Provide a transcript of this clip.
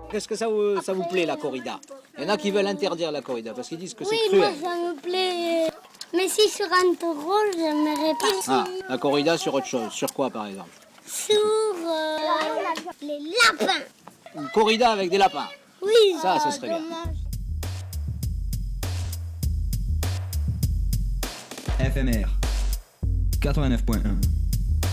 Qu'est-ce que ça vous plaît, la corrida? Il y en a qui veulent interdire la corrida parce qu'ils disent que c'est Oui, cruel. moi ça me plaît. Mais si sur un taureau, j'aimerais pas. Ah, la corrida sur autre chose. Sur quoi, par exemple? Sur les lapins. Une corrida avec des lapins. Oui, Ça, ce serait bien. dommage. FMR 89.1